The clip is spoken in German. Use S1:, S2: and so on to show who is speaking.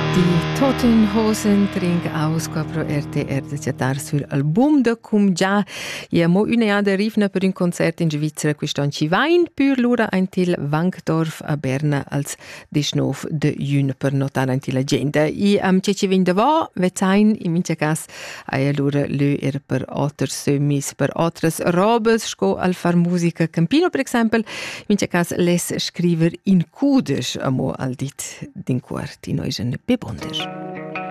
S1: Die Toten Hosen trink aus pro RTR de ciatar sul album de cum già mo una da rivna per un concert in Svizzera quest'anno ci vain pur lura ein til Wankdorf a Berna als 19 de jun per notare ein til agenda i ci vin da va vezain in mince cas ai lura lö per otter semis per otras robes sco al far musica campino per exempel mince cas les scriver in cudes amo al dit din quart in oisen bebonder.